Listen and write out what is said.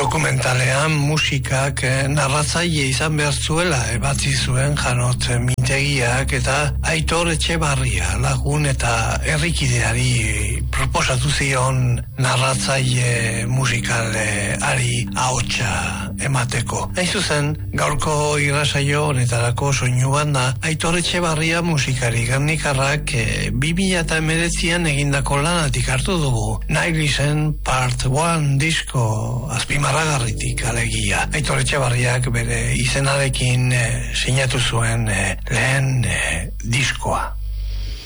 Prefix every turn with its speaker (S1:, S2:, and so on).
S1: Dokumentalean musikak narratzaile izan behar zuela ebatzi zuen Janot Mintegiak eta Aitor Etxebarria lagun eta herrikideari proposatu zion narratzaile musikaleari ahotsa emateko. Hain zuzen, gaurko irrasaio honetarako soinu banda Aitor Etxebarria musikari gernikarrak 2019an egindako lanatik hartu dugu. Nailisen Part 1 disko azpimarragarritik alegia. Aitor Etxebarriak bere izenarekin sinatu zuen lehen diskoa.